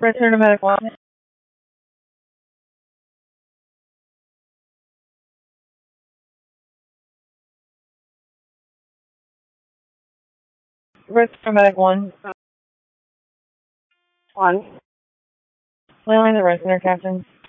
Return to medic 1. Return to medic 1. 1. Landline the resident, Captain.